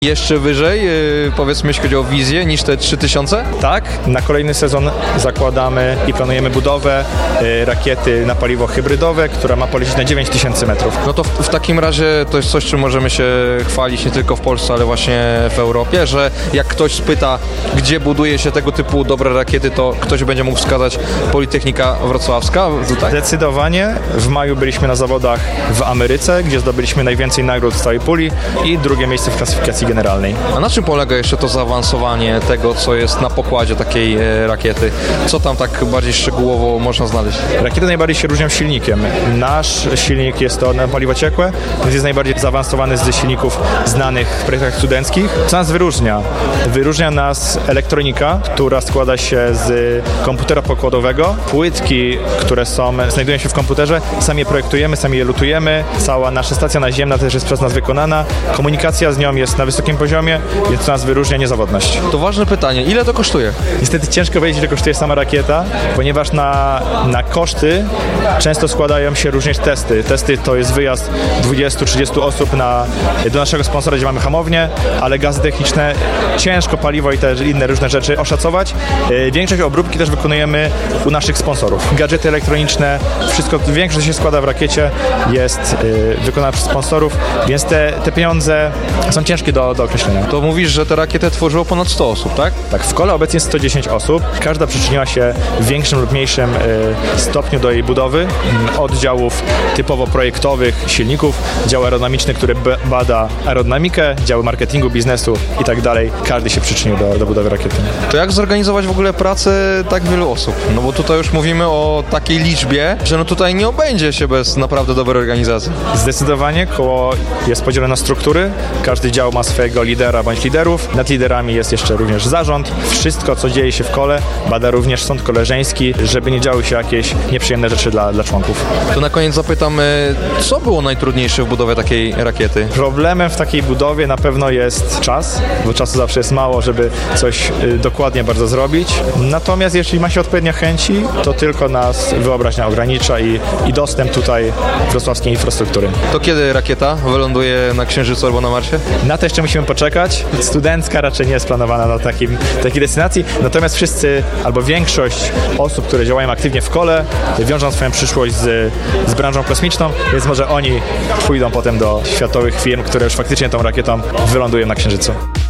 jeszcze wyżej, powiedzmy, jeśli chodzi o wizję, niż te 3000? Tak, na kolejny sezon zakładamy i planujemy budowę rakiety na paliwo hybrydowe, która ma polecieć na 9000 metrów. No to w takim razie to jest coś, czym możemy się chwalić nie tylko w Polsce, ale właśnie w Europie, że jak ktoś spyta, gdzie buduje się tego typu dobre rakiety, to ktoś będzie mógł wskazać Politechnika Wrocławska tutaj? Zdecydowanie. W maju byliśmy na zawodach w Ameryce, gdzie zdobyliśmy najwięcej nagród z całej puli i drugie miejsce w klasyfikacji generalnej. A na czym polega jeszcze to zaawansowanie tego, co jest na pokładzie takiej rakiety? Co tam tak bardziej szczegółowo można znaleźć? Rakiety najbardziej się różnią silnikiem. Nasz silnik jest to na paliwo ciekłe, więc jest najbardziej zaawansowany ze silników znanych w projektach studenckich. Co nas wyróżnia? Wyróżnia nas elektronika, która składa się z komputera pokładowego. Płytki, które znajdują się w komputerze, sami je projektujemy, sami je lutujemy. Cała nasza stacja naziemna też jest przez nas wykonana. Komunikacja z nią jest na wysokim poziomie, więc to nas wyróżnia niezawodność. To ważne pytanie, ile to kosztuje? Niestety ciężko powiedzieć, ile kosztuje sama rakieta, ponieważ na koszty często składają się również testy. Testy to jest wyjazd 20-30 osób do naszego sponsora, gdzie mamy hamownię, ale gazy techniczne, ciężko paliwo i te inne różne rzeczy oszacować. Większość obróbki też wykonujemy u naszych sponsorów. Gadżety elektroniczne, wszystko, większość się składa w rakiecie, jest wykonana przez sponsorów, więc te pieniądze są ciężkie do określenia. To mówisz, że tę rakietę tworzyło ponad 100 osób, tak? Tak, w kole obecnie jest 110 osób. Każda przyczyniła się w większym lub mniejszym stopniu do jej budowy. Od działów typowo projektowych, silników, dział aerodynamiczny, który bada aerodynamikę, działy marketingu, biznesu i tak dalej. Każdy się przyczynił do budowy rakiety. To jak zorganizować w ogóle pracę tak wielu osób? No bo tutaj już mówimy o takiej liczbie, że no tutaj nie obędzie się bez naprawdę dobrej organizacji. Zdecydowanie koło jest podzielone na struktury. Każdy dział ma swojego lidera bądź liderów. Nad liderami jest jeszcze również zarząd. Wszystko, co dzieje się w kole, bada również sąd koleżeński, żeby nie działy się jakieś nieprzyjemne rzeczy dla członków. To na koniec zapytam, co było najtrudniejsze w budowie takiej rakiety? Problemem w takiej budowie na pewno jest czas, bo czasu zawsze jest mało, żeby coś dokładnie bardzo zrobić. Natomiast jeśli ma się odpowiednie chęci, to tylko nas wyobraźnia ogranicza i dostęp tutaj wrocławskiej infrastruktury. To kiedy rakieta wyląduje na Księżycu albo na Marsie? Na to jeszcze musimy poczekać. Studencka raczej nie jest planowana na takiej destynacji, natomiast wszyscy, albo większość osób, które działają aktywnie w kole, wiążą swoją przyszłość z branżą kosmiczną, więc może oni pójdą potem do światowych firm, które już faktycznie tą rakietą wylądują na Księżycu.